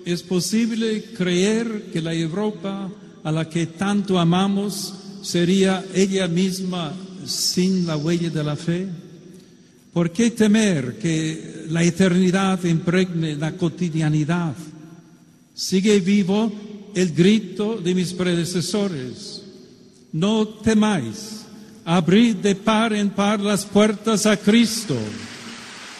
¿Es posible creer que la Europa a la que tanto amamos sería ella misma sin la huella de la fe? ¿Por qué temer que la eternidad impregne la cotidianidad? Sigue vivo el grito de mis predecesores: no temáis, abrid de par en par las puertas a Cristo.